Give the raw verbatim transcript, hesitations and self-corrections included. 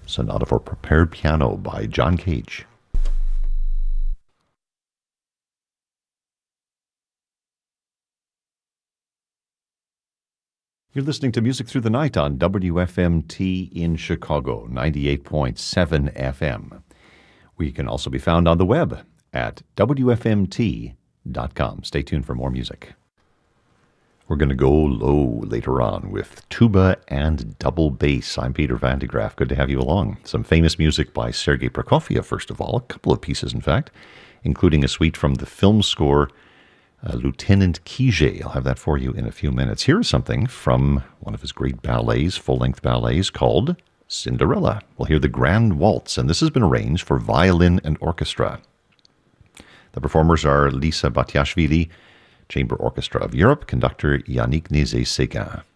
Sonata for Prepared Piano by John Cage. You're listening to Music Through the Night on W F M T in Chicago, ninety-eight point seven F M. We can also be found on the web at W F M T dot com. Stay tuned for more music. We're going to go low later on with tuba and double bass. I'm Peter Van de Graaff. Good to have you along. Some famous music by Sergei Prokofiev, first of all. A couple of pieces, in fact, including a suite from the film score, Uh, Lieutenant Kijé. I'll have that for you in a few minutes. Here's something from one of his great ballets, full-length ballets, called Cinderella. We'll hear the Grand Waltz, and this has been arranged for violin and orchestra. The performers are Lisa Batiashvili, Chamber Orchestra of Europe, conductor Yannick Nézet-Séguin.